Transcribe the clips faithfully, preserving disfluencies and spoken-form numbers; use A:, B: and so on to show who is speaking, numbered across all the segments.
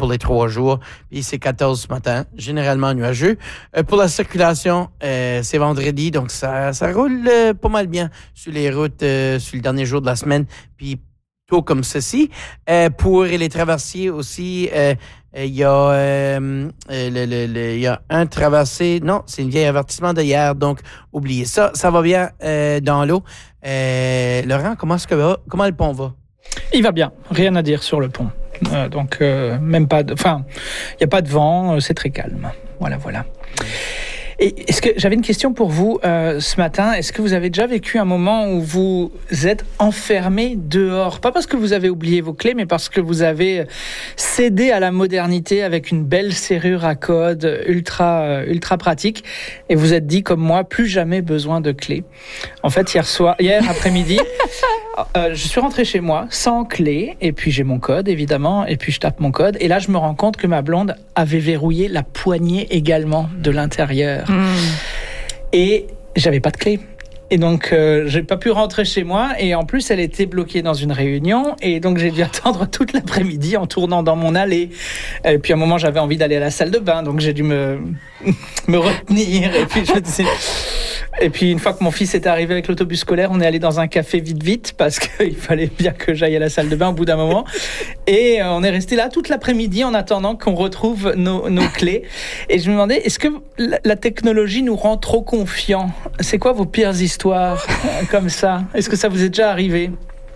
A: pour les trois jours. Puis c'est quatorze ce matin, généralement nuageux. Euh, pour la circulation, euh, c'est vendredi, donc ça, ça roule euh, pas mal bien sur les routes euh, sur le dernier jour de la semaine. Puis tôt comme ceci. Euh, pour les traversiers aussi, il euh, euh, y a euh, le, le, le, y a un traversé. Non, c'est un vieil avertissement d'hier, donc oubliez ça. Ça va bien euh, dans l'eau. Euh, Laurent, comment est-ce que va, comment le pont va?
B: Il va bien, rien à dire sur le pont. Euh, donc euh, même pas, de, enfin, il y a pas de vent, euh, c'est très calme. Voilà, voilà. Et est-ce que j'avais une question pour vous euh, ce matin. Est-ce que vous avez déjà vécu un moment où vous êtes enfermé dehors, pas parce que vous avez oublié vos clés, mais parce que vous avez cédé à la modernité avec une belle serrure à code ultra ultra pratique, et vous êtes dit comme moi, plus jamais besoin de clés. En fait, hier soir, hier après-midi. Euh, je suis rentré chez moi sans clé, et puis j'ai mon code évidemment, et puis je tape mon code, et là je me rends compte que ma blonde avait verrouillé la poignée également de l'intérieur. Mmh. Et j'avais pas de clé. Et donc, euh, j'ai pas pu rentrer chez moi. Et en plus, elle était bloquée dans une réunion. Et donc, j'ai dû attendre toute l'après-midi en tournant dans mon allée. Et puis, à un moment, j'avais envie d'aller à la salle de bain. Donc, j'ai dû me, me retenir. Et puis, je disais... Et puis, une fois que mon fils est arrivé avec l'autobus scolaire, on est allé dans un café vite, vite, parce qu'il fallait bien que j'aille à la salle de bain au bout d'un moment. Et euh, on est resté là toute l'après-midi en attendant qu'on retrouve nos, nos clés. Et je me demandais, est-ce que la, la technologie nous rend trop confiants? C'est quoi vos pires histoires euh, comme ça? Est-ce que ça vous est déjà arrivé?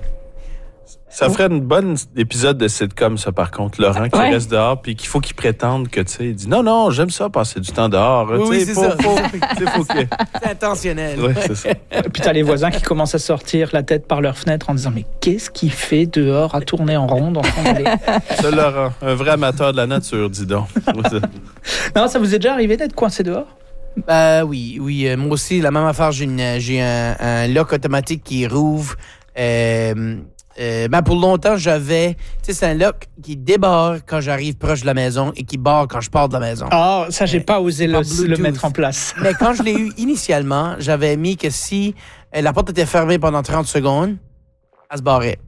C: Ça ferait une bonne épisode de sitcom, ça, par contre. Laurent qui ouais. reste dehors, puis qu'il faut qu'il prétende que, tu sais, il dit non, non, j'aime ça, passer du temps dehors.
A: Oui, c'est
C: faut,
A: ça.
C: Faut, faut que...
A: C'est intentionnel.
C: Oui, c'est ça.
B: Et puis t'as les voisins qui commencent à sortir la tête par leur fenêtre en disant mais qu'est-ce qu'il fait dehors à tourner en rond dans son allée?
C: C'est Laurent, un vrai amateur de la nature, dis donc.
B: Non, ça vous est déjà arrivé d'être coincé dehors?
A: Euh, oui, oui. Euh, moi aussi, la même affaire, j'ai, une, j'ai un, un lock automatique qui rouvre. Euh, Euh, ben pour longtemps, j'avais... Tu sais, c'est un lock qui débarre quand j'arrive proche de la maison et qui barre quand je pars de la maison.
B: Ah, oh, ça, j'ai euh, pas osé le, le mettre en place.
A: Mais quand je l'ai eu initialement, j'avais mis que si euh, la porte était fermée pendant trente secondes, elle se barrait.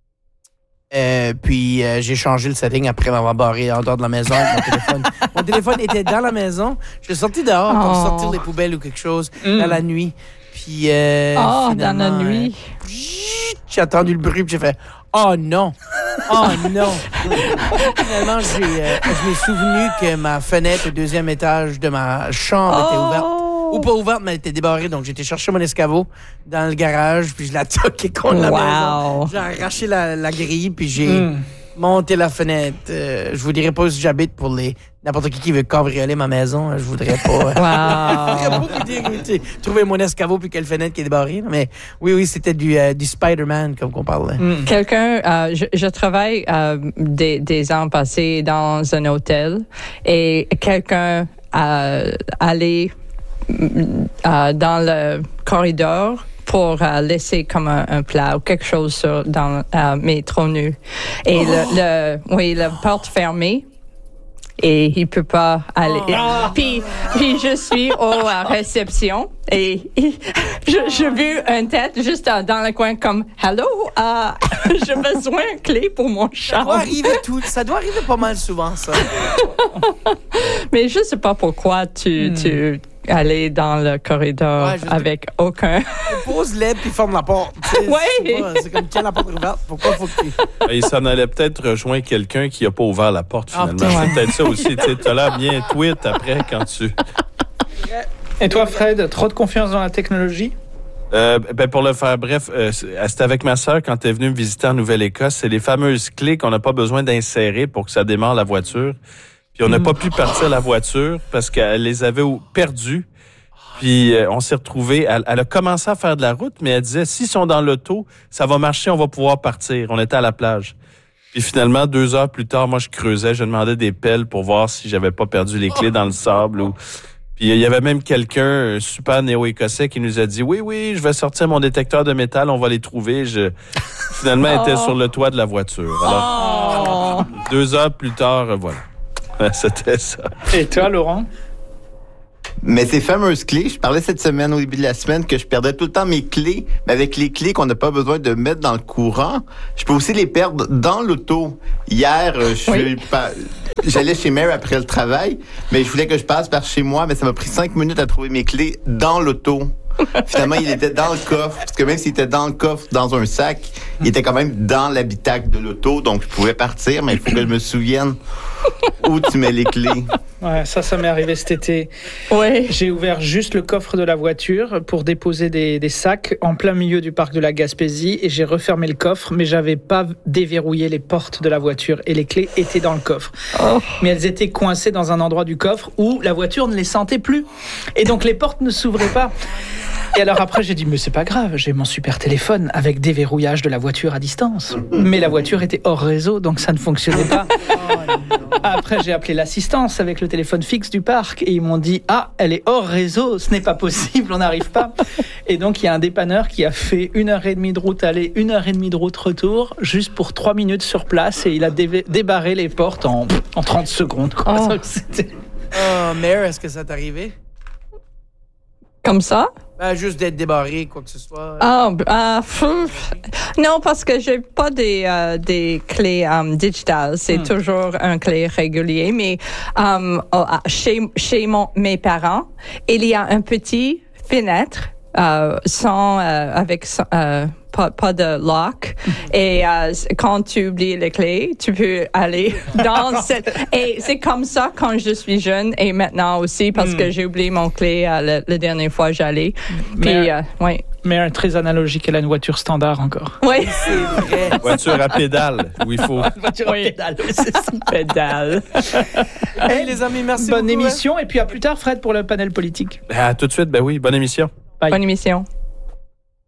A: Euh, puis euh, j'ai changé le setting après m'avoir barré en dehors de la maison avec mon téléphone. Mon téléphone était dans la maison. Je suis sorti dehors oh. pour sortir les poubelles ou quelque chose mm. dans la nuit. Puis euh,
D: oh, dans la nuit.
A: Euh, j'ai entendu le bruit, puis j'ai fait « Oh non! Oh non! » Finalement, j'ai, euh, je m'ai souvenu que ma fenêtre au deuxième étage de ma chambre oh. était ouverte. Ou pas ouverte, mais elle était débarrée. Donc, j'ai été chercher mon escabeau dans le garage, puis je l'ai toqué contre la
D: wow.
A: maison. J'ai arraché la, la grille, puis j'ai mm. monté la fenêtre. Euh, je vous dirais pas où j'habite pour les... N'importe qui qui veut cambrioler ma maison, je voudrais pas.
D: Wow.
A: Je voudrais pas vous dire, trouver mon escabeau puis quelle fenêtre qui est débarrée. Mais oui, oui, c'était du, euh, du Spider-Man, comme qu'on parlait.
D: Mm. Quelqu'un, euh, je, je travaille euh, des, des ans passés dans un hôtel et quelqu'un euh, allait euh, dans le corridor pour euh, laisser comme un, un plat ou quelque chose sur, dans euh, mes trous nus. Et oh. le, le, oui, la porte fermée. Et il peut pas aller. Oh. Puis, puis je suis au à réception et je, je vu une tête juste dans le coin comme hello, uh, j'ai besoin d'une clé pour mon chat.
A: Ça doit arriver tout, ça doit arriver pas mal souvent ça.
D: Mais je sais pas pourquoi tu hmm. tu aller dans le corridor ouais, avec te... aucun.
A: Pose-les puis ferme la porte.
D: Oui.
A: C'est, pas, c'est comme tiens la porte ouverte. Pourquoi faut que tu...
C: Il s'en allait peut-être rejoindre quelqu'un qui n'a pas ouvert la porte finalement. Ah, c'est peut-être ça aussi. Tu as l'air bien tweet après quand tu.
B: Et toi, Fred, trop de confiance dans la technologie?
C: Euh, ben pour le faire bref, euh, c'était avec ma sœur quand elle est venue me visiter en Nouvelle-Écosse. C'est les fameuses clés qu'on n'a pas besoin d'insérer pour que ça démarre la voiture. Puis on n'a pas pu partir la voiture parce qu'elle les avait perdues. Puis euh, on s'est retrouvés. Elle, elle a commencé à faire de la route, mais elle disait, s'ils sont dans l'auto, ça va marcher, on va pouvoir partir. On était à la plage. Puis finalement, deux heures plus tard, moi, je creusais, je demandais des pelles pour voir si j'avais pas perdu les clés dans le sable. Ou... Puis il y avait même quelqu'un, un super néo-écossais, qui nous a dit, oui, oui, je vais sortir mon détecteur de métal, on va les trouver. Je... Finalement, elle était sur le toit de la voiture. Alors, oh. deux heures plus tard, voilà. C'était ça.
B: Et toi, Laurent?
E: Mais ces fameuses clés, je parlais cette semaine, au début de la semaine, que je perdais tout le temps mes clés. Mais avec les clés qu'on n'a pas besoin de mettre dans le courant, je peux aussi les perdre dans l'auto. Hier, je suis
D: Oui.
E: pas... J'allais chez Mère après le travail, mais je voulais que je passe par chez moi, mais ça m'a pris cinq minutes à trouver mes clés dans l'auto. Finalement, il était dans le coffre, parce que même s'il était dans le coffre, dans un sac, il était quand même dans l'habitacle de l'auto, donc je pouvais partir, mais il faut que je me souvienne où tu mets les clés.
B: Ouais, ça, ça m'est arrivé cet été.
D: Oui.
B: J'ai ouvert juste le coffre de la voiture pour déposer des, des sacs en plein milieu du parc de la Gaspésie et j'ai refermé le coffre, mais j'avais pas déverrouillé les portes de la voiture et les clés étaient dans le coffre.
D: Oh.
B: Mais elles étaient coincées dans un endroit du coffre où la voiture ne les sentait plus. Et donc les portes ne s'ouvraient pas. Et alors après, j'ai dit, mais c'est pas grave, j'ai mon super téléphone avec déverrouillage de la voiture à distance. Mais la voiture était hors réseau, donc ça ne fonctionnait pas. Après, j'ai appelé l'assistance avec le téléphone fixe du parc et ils m'ont dit, ah, elle est hors réseau, ce n'est pas possible, on n'arrive pas. Et donc, il y a un dépanneur qui a fait une heure et demie de route aller, une heure et demie de route retour, juste pour trois minutes sur place et il a dé- débarré les portes en, en trente secondes. Quoi.
D: Oh.
B: Donc, c'était...
A: Oh, Mère, est-ce que ça t'est arrivé?
D: Comme ça?
A: Ben, juste d'être débarré, quoi que ce soit.
D: Ah, ah, pff. Non, parce que j'ai pas des euh, des clés um, digitales. C'est
B: Hmm.
D: toujours un clé régulier. Mais um, oh, ah, chez chez mon mes parents, il y a un petit fenêtre euh, sans euh, avec sans, euh, pas, pas de lock. Et euh, quand tu oublies les clés, tu peux aller dans cette... Et c'est comme ça quand je suis jeune et maintenant aussi parce
B: Mm.
D: que j'ai oublié mon clé euh, la, la dernière fois que j'allais.
B: Mais-
D: Puis, euh, oui.
B: Mais très analogique à une voiture standard encore.
D: Oui.
A: C'est vrai.
C: Voiture à pédale, où il faut.
B: Voiture
D: Oui.
B: pédale, c'est ça.
D: Pédale.
A: Hey, les amis, merci
B: Bonne
A: beaucoup. hein.
B: émission et puis à plus tard Fred pour le panel politique.
C: À tout de suite, ben oui, bonne émission.
B: Bye.
D: Bonne émission.